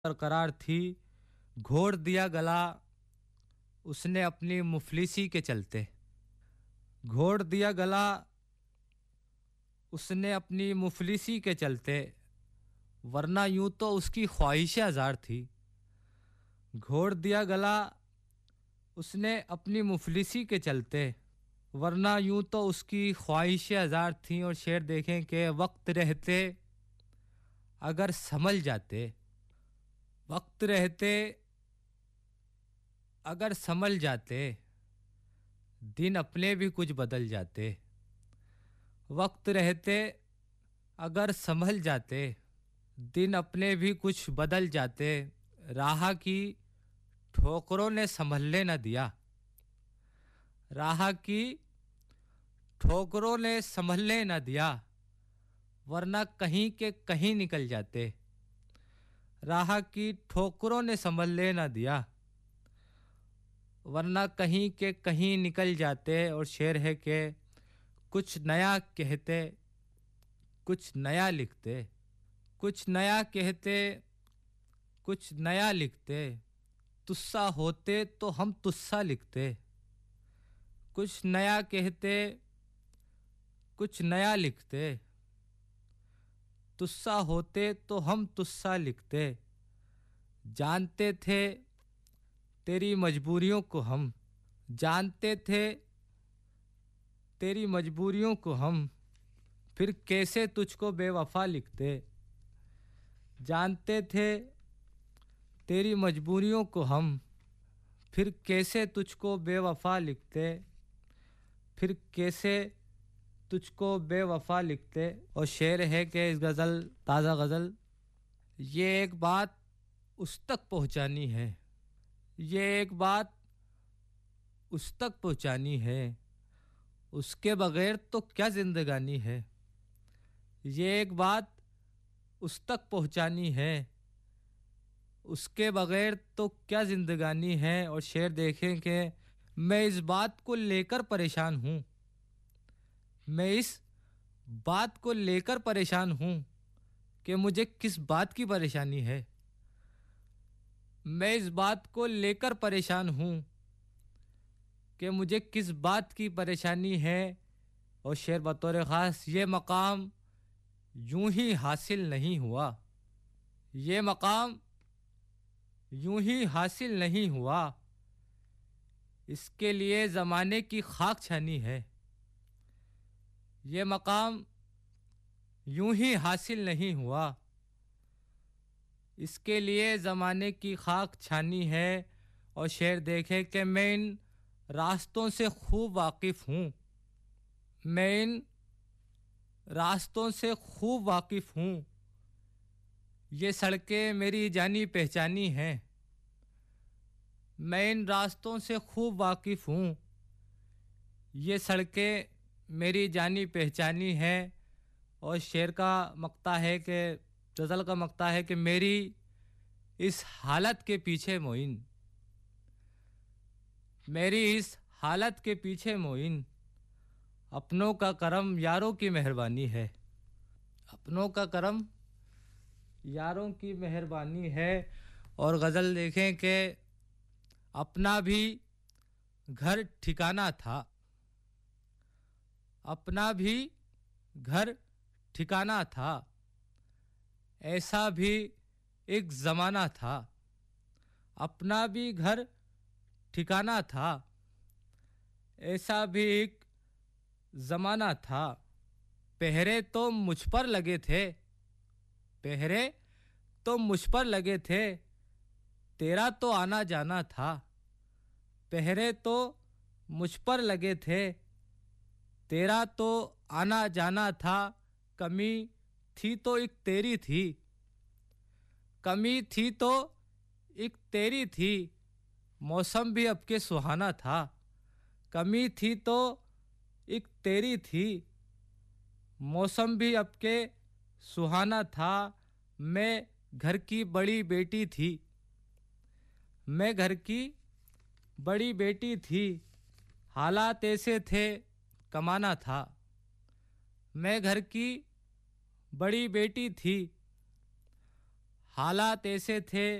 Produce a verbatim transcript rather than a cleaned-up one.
बरकरार थी, घोड़ दिया गला उसने अपनी मुफलिसी के चलते। घोड़ दिया गला उसने अपनी मुफलिसी के चलते, वरना यूं तो उसकी ख्वाहिशें हजार थी। घोड़ दिया गला उसने अपनी मुफलिसी के चलते, वरना यूं तो उसकी ख्वाहिशें हजार थीं। और शेर देखें कि वक्त रहते अगर संभल जाते, वक्त रहते अगर संभल जाते, दिन अपने भी कुछ बदल जाते। वक्त रहते अगर संभल जाते, दिन अपने भी कुछ बदल जाते। राह की ठोकरों ने संभलने न दिया, राह की ठोकरों ने संभलने न दिया, वरना कहीं के कहीं निकल जाते। राह की ठोकरों ने संभलने न दिया, वरना कहीं के कहीं निकल जाते। और शेर है कि कुछ नया कहते, कुछ नया लिखते, कुछ नया कहते, कुछ नया लिखते, तुस्सा होते तो हम तुस्सा लिखते। कुछ नया कहते, कुछ नया लिखते, तुस्सा होते तो हम तुस्सा लिखते। जानते थे तेरी मजबूरियों को हम, जानते थे तेरी मजबूरियों को हम, फिर कैसे तुझको बेवफा लिखते। जानते थे तेरी मजबूरियों को हम, फिर कैसे तुझको बेवफा लिखते, फिर कैसे तुझको बेवफा लिखते। और शेर है कि इस गज़ल, ताज़ा गज़ल, ये एक बात उस तक पहुंचानी है, ये एक बात उस तक पहुंचानी है, उसके बगैर तो क्या जिंदगानी है। ये एक बात उस तक पहुंचानी है, उसके बगैर तो क्या जिंदगानी है। और शेर देखें कि मैं इस बात को लेकर परेशान हूँ, मैं इस बात को लेकर परेशान हूँ कि मुझे किस बात की परेशानी है। मैं इस बात को लेकर परेशान हूँ कि मुझे किस बात की परेशानी है। और शेर बतौर ख़ास, ये मकाम यूं ही हासिल नहीं हुआ, ये मकाम यूं ही हासिल नहीं हुआ, इसके लिए ज़माने की खाक छानी है। ये मकाम यूं ही हासिल नहीं हुआ, इसके लिए ज़माने की खाक छानी है। और शेर देखे कि मैं इन रास्तों से खूब वाकिफ़ हूँ, मैं इन रास्तों से खूब वाकिफ़ हूँ, ये सड़कें मेरी जानी पहचानी हैं। मैं इन रास्तों से खूब वाकिफ़ हूँ, ये सड़कें मेरी जानी पहचानी हैं। और शेर का मक्ता है कि गज़ल का मक्ता है कि मेरी इस हालत के पीछे मोइन, मेरी इस हालत के पीछे मोइन, अपनों का करम यारों की मेहरबानी है, अपनों का करम यारों की मेहरबानी है। और गज़ल देखें कि अपना भी घर ठिकाना था, अपना भी घर ठिकाना था, ऐसा भी एक ज़माना था। अपना भी घर ठिकाना था, ऐसा भी एक ज़माना था। पहरे तो मुझ पर लगे थे, पहरे तो मुझ पर लगे थे, तेरा तो आना जाना था। पहरे तो मुझ पर लगे थे, तेरा तो आना जाना था। कमी थी तो एक तेरी थी, कमी थी तो एक तेरी थी, मौसम भी अब के सुहाना था। कमी थी तो एक तेरी थी, मौसम भी अब के सुहाना था। मैं घर की बड़ी बेटी थी, मैं घर की बड़ी बेटी थी, हालात ऐसे थे कमाना था। मैं घर की बड़ी बेटी थी, हालात ऐसे थे